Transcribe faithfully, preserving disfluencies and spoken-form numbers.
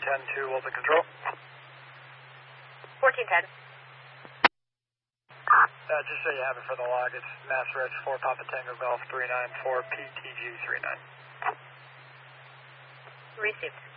ten to Wilton Control. fourteen ten. Uh, just so you have it for the log, it's Mass Reg four Papa Tango Golf three nine four P T G three nine. Received.